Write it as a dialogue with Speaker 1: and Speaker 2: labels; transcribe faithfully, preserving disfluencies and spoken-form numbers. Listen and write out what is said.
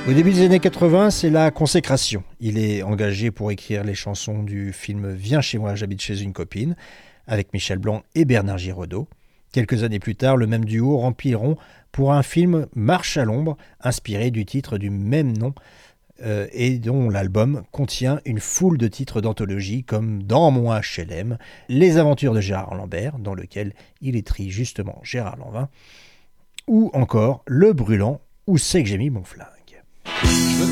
Speaker 1: Au début des années quatre-vingts, c'est la consécration. Il est engagé pour écrire les chansons du film « Viens chez moi, j'habite chez une copine » avec Michel Blanc et Bernard Giraudot. Quelques années plus tard, le même duo rempliront pour un film « Marche à l'ombre » inspiré du titre du même nom euh, et dont l'album contient une foule de titres d'anthologie comme « Dans mon H L M »,« Les aventures de Gérard Lambert » dans lequel il étrie justement Gérard Lanvin ou encore « Le brûlant » où c'est que j'ai mis mon flingue.